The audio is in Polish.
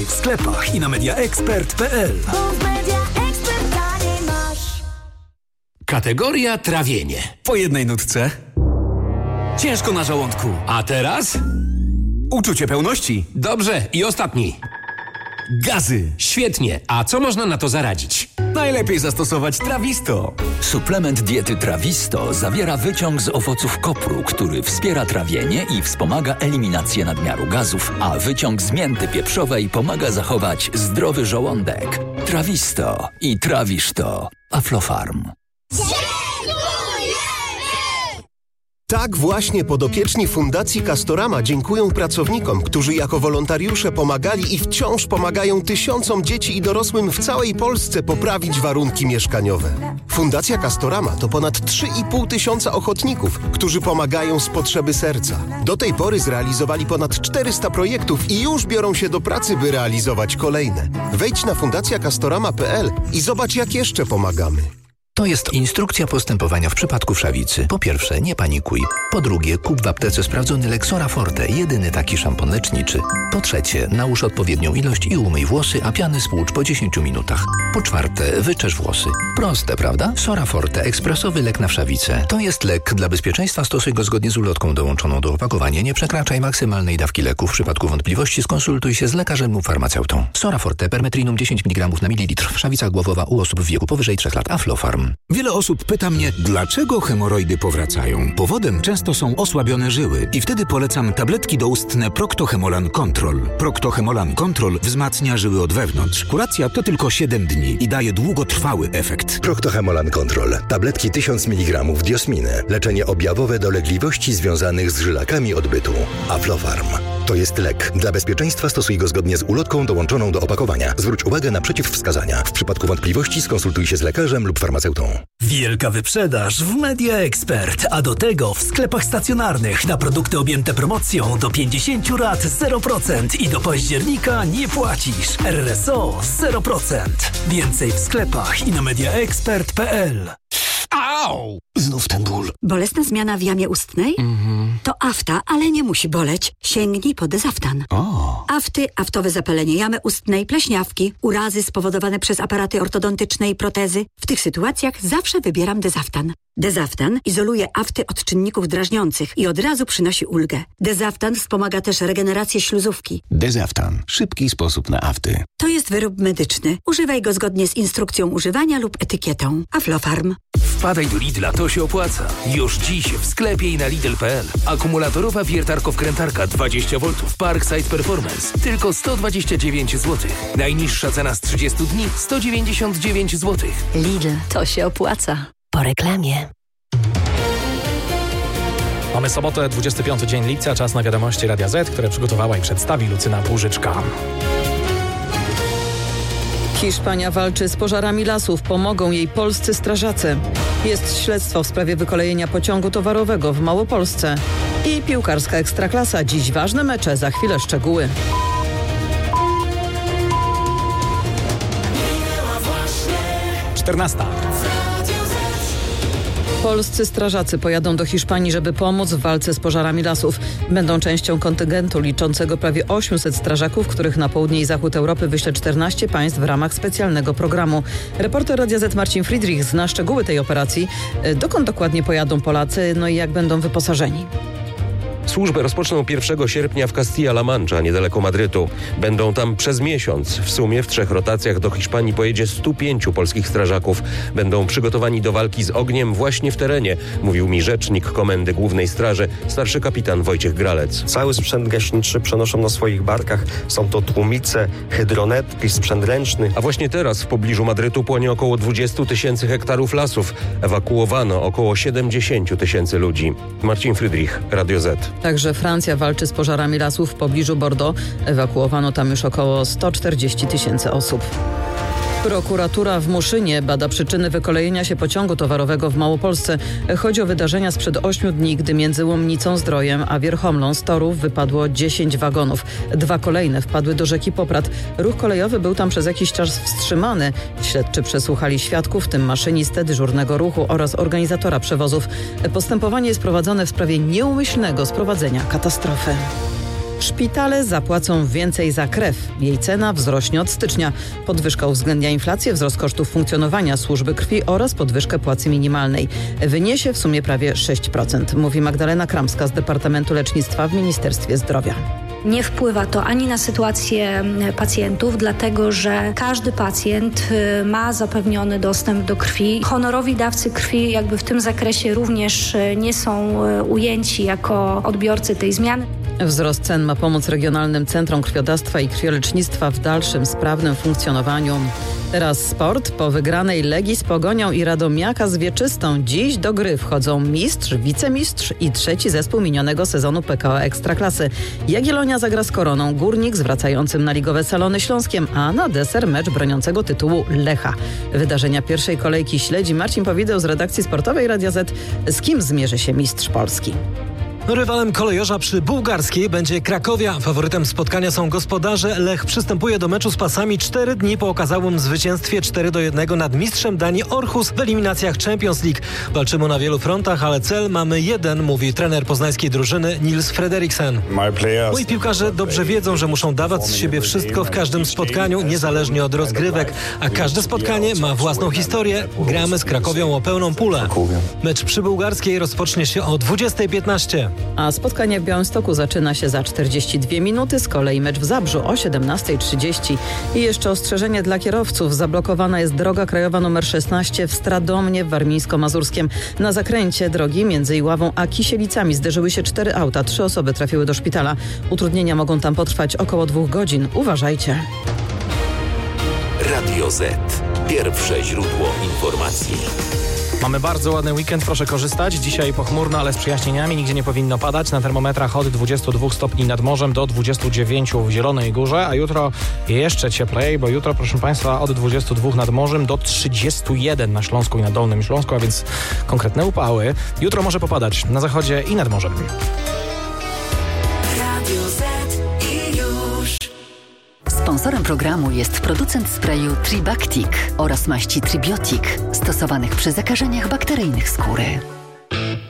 W sklepach i na mediaexpert.pl. Kategoria trawienie. Po jednej nutce. Ciężko na żołądku. A teraz? Uczucie pełności. Dobrze, i ostatni. Gazy. Świetnie. A co można na to zaradzić? Najlepiej zastosować Trawisto. Suplement diety Trawisto zawiera wyciąg z owoców kopru, który wspiera trawienie i wspomaga eliminację nadmiaru gazów, a wyciąg z mięty pieprzowej pomaga zachować zdrowy żołądek. Trawisto i trawisz to. Aflofarm. Tak właśnie podopieczni Fundacji Castorama dziękują pracownikom, którzy jako wolontariusze pomagali i wciąż pomagają tysiącom dzieci i dorosłym w całej Polsce poprawić warunki mieszkaniowe. Fundacja Castorama to ponad 3,5 tysiąca ochotników, którzy pomagają z potrzeby serca. Do tej pory zrealizowali ponad 400 projektów i już biorą się do pracy, by realizować kolejne. Wejdź na fundacjacastorama.pl i zobacz, jak jeszcze pomagamy. To jest instrukcja postępowania w przypadku wszawicy. Po pierwsze, nie panikuj. Po drugie, kup w aptece sprawdzony Lexora Forte, jedyny taki szampon leczniczy. Po trzecie, nałóż odpowiednią ilość i umyj włosy, a piany spłucz po 10 minutach. Po czwarte, wyczesz włosy. Proste, prawda? Sora Forte, ekspresowy lek na wszawicę. To jest lek. Dla bezpieczeństwa stosuj go zgodnie z ulotką dołączoną do opakowania. Nie przekraczaj maksymalnej dawki leku. W przypadku wątpliwości skonsultuj się z lekarzem lub farmaceutą. Sora Forte, permetrinum 10 mg na mililitr. Wszawica głowowa u osób w wieku powyżej 3 lat. Aflofarm. Wiele osób pyta mnie, dlaczego hemoroidy powracają. Powodem często są osłabione żyły i wtedy polecam tabletki doustne Procto-Hemolan Control. Procto-Hemolan Control wzmacnia żyły od wewnątrz. Kuracja to tylko 7 dni i daje długotrwały efekt. Procto-Hemolan Control. Tabletki 1000 mg diosminy. Leczenie objawowe dolegliwości związanych z żylakami odbytu. Aflofarm. To jest lek. Dla bezpieczeństwa stosuj go zgodnie z ulotką dołączoną do opakowania. Zwróć uwagę na przeciwwskazania. W przypadku wątpliwości skonsultuj się z lekarzem lub farmaceutą. Wielka wyprzedaż w Media Expert, a do tego w sklepach stacjonarnych na produkty objęte promocją do 50 rat 0% i do października nie płacisz. RSO 0%. Więcej w sklepach i na mediaexpert.pl. Au! Znów ten ból. Bolesna zmiana w jamie ustnej? To afta, ale nie musi boleć. Sięgnij po Dezaftan. Afty, aftowe zapalenie jamy ustnej, pleśniawki, urazy spowodowane przez aparaty ortodontyczne i protezy. W tych sytuacjach zawsze wybieram Dezaftan. Dezaftan izoluje afty od czynników drażniących i od razu przynosi ulgę. Dezaftan wspomaga też regenerację śluzówki. Dezaftan. Szybki sposób na afty. To jest wyrób medyczny. Używaj go zgodnie z instrukcją używania lub etykietą. Aflofarm. Wpadaj do Lidla, to się opłaca. Już dziś w sklepie i na Lidl.pl. Akumulatorowa wiertarko-wkrętarka 20 V Parkside Performance. Tylko 129 zł. Najniższa cena z 30 dni 199 zł. Lidl, to się opłaca. Po reklamie. Mamy sobotę, 25 dzień lipca, czas na wiadomości Radia Z, które przygotowała i przedstawi Lucyna Płużyczka. Hiszpania walczy z pożarami lasów. Pomogą jej polscy strażacy. Jest śledztwo w sprawie wykolejenia pociągu towarowego w Małopolsce. I piłkarska Ekstraklasa. Dziś ważne mecze, za chwilę szczegóły. Polscy strażacy pojadą do Hiszpanii, żeby pomóc w walce z pożarami lasów. Będą częścią kontyngentu liczącego prawie 800 strażaków, których na południe i zachód Europy wyśle 14 państw w ramach specjalnego programu. Reporter Radia Z Marcin Friedrich zna szczegóły tej operacji. Dokąd dokładnie pojadą Polacy, no i jak będą wyposażeni? Służbę rozpoczną 1 sierpnia w Castilla-La Mancha, niedaleko Madrytu. Będą tam przez miesiąc. W sumie w 3 rotacjach do Hiszpanii pojedzie 105 polskich strażaków. Będą przygotowani do walki z ogniem właśnie w terenie, mówił mi rzecznik Komendy Głównej Straży, starszy kapitan Wojciech Gralec. Cały sprzęt gaśniczy przenoszą na swoich barkach. Są to tłumice, hydronetki, sprzęt ręczny. A właśnie teraz w pobliżu Madrytu płonie około 20 000 hektarów lasów. Ewakuowano około 70 000 ludzi. Marcin Friedrich, Radio Z. Także Francja walczy z pożarami lasów w pobliżu Bordeaux. Ewakuowano tam już około 140 000 osób. Prokuratura w Muszynie bada przyczyny wykolejenia się pociągu towarowego w Małopolsce. Chodzi o wydarzenia sprzed 8 dni, gdy między Łomnicą-Zdrojem a Wierchomlą z torów wypadło 10 wagonów. 2 kolejne wpadły do rzeki Poprad. Ruch kolejowy był tam przez jakiś czas wstrzymany. Śledczy przesłuchali świadków, w tym maszynistę, dyżurnego ruchu oraz organizatora przewozów. Postępowanie jest prowadzone w sprawie nieumyślnego sprowadzenia katastrofy. Szpitale zapłacą więcej za krew. Jej cena wzrośnie od stycznia. Podwyżka uwzględnia inflację, wzrost kosztów funkcjonowania służby krwi oraz podwyżkę płacy minimalnej. Wyniesie w sumie prawie 6%, mówi Magdalena Kramska z Departamentu Lecznictwa w Ministerstwie Zdrowia. Nie wpływa to ani na sytuację pacjentów, dlatego że każdy pacjent ma zapewniony dostęp do krwi. Honorowi dawcy krwi jakby w tym zakresie również nie są ujęci jako odbiorcy tej zmiany. Wzrost cen ma pomóc regionalnym centrom krwiodawstwa i krwiolecznictwa w dalszym sprawnym funkcjonowaniu. Teraz sport. Po wygranej Legii z Pogonią i Radomiaka z Wieczystą dziś do gry wchodzą mistrz, wicemistrz i trzeci zespół minionego sezonu PKO Ekstraklasy. Jagiellonia zagra z Koroną, Górnik zwracającym na ligowe salony Śląskiem, a na deser mecz broniącego tytułu Lecha. Wydarzenia pierwszej kolejki śledzi Marcin Powideł z redakcji sportowej Radia Z. Z kim zmierzy się mistrz Polski? Rywalem kolejorza przy Bułgarskiej będzie Krakowia. Faworytem spotkania są gospodarze. Lech przystępuje do meczu z Pasami 4 dni po okazałym zwycięstwie 4-1 nad mistrzem Danii Aarhus w eliminacjach Champions League. Walczymy na wielu frontach, ale cel mamy jeden, mówi trener poznańskiej drużyny Nils Frederiksen. Moi piłkarze dobrze wiedzą, że muszą dawać z siebie wszystko w każdym spotkaniu, niezależnie od rozgrywek. A każde spotkanie ma własną historię. Gramy z Krakowią o pełną pulę. Mecz przy Bułgarskiej rozpocznie się o 20:15. A spotkanie w Białymstoku zaczyna się za 42 minuty, z kolei mecz w Zabrzu o 17:30. I jeszcze ostrzeżenie dla kierowców. Zablokowana jest droga krajowa nr 16 w Stradomnie w Warmińsko-Mazurskiem. Na zakręcie drogi między Iławą a Kisielicami zderzyły się 4 auta. 3 osoby trafiły do szpitala. Utrudnienia mogą tam potrwać około 2 godzin. Uważajcie. Radio Z. Pierwsze źródło informacji. Mamy bardzo ładny weekend, proszę korzystać. Dzisiaj pochmurno, ale z przejaśnieniami, nigdzie nie powinno padać. Na termometrach od 22 stopni nad morzem do 29 w Zielonej Górze, a jutro jeszcze cieplej, bo jutro, proszę Państwa, od 22 nad morzem do 31 na Śląsku i na Dolnym Śląsku, a więc konkretne upały. Jutro może popadać na zachodzie i nad morzem. Radio Z i już. Sponsorem programu jest producent sprayu Tribactic oraz maści Tribiotic, stosowanych przy zakażeniach bakteryjnych skóry.